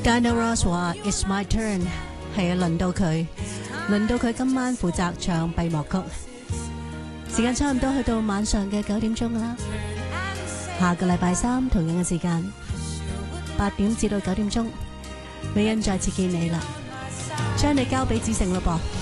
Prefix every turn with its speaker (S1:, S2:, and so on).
S1: Diana Ross 話 It's my turn， 係啊，輪到佢今晚負責唱閉幕曲。時間差唔多去到晚上嘅9點鐘啦，下個禮拜三同樣嘅時間8點至到9點鐘，美欣再次見你啦，將你交俾子成咯噃。